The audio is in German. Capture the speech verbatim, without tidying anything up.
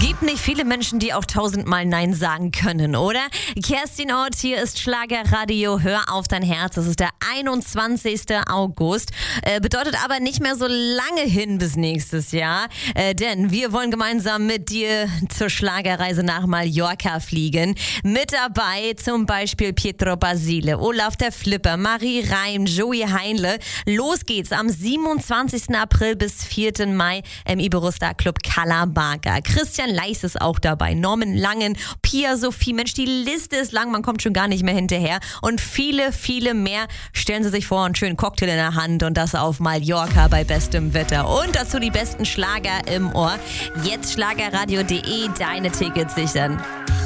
Gibt nicht viele Menschen, die auch tausendmal Nein sagen können, oder? Kerstin Ott, hier ist Schlagerradio, hör auf dein Herz. Es ist der einundzwanzigste August. Äh, bedeutet aber nicht mehr so lange hin bis nächstes Jahr. Äh, denn wir wollen gemeinsam mit dir zur Schlagerreise nach Mallorca fliegen. Mit dabei zum Beispiel Pietro Basile, Olaf der Flipper, Marie Reim, Joey Heinle. Los geht's am siebenundzwanzigsten April bis vierten Mai im Iberostar Club Cala Barca. Christian Leis ist auch dabei, Norman Langen, Pia Sophie. Mensch, die Liste ist lang, man kommt schon gar nicht mehr hinterher. Und viele, viele mehr. Stellen Sie sich vor, einen schönen Cocktail in der Hand und das auf Mallorca bei bestem Wetter. Und dazu die besten Schlager im Ohr. Jetzt schlagerradio punkt de, deine Tickets sichern.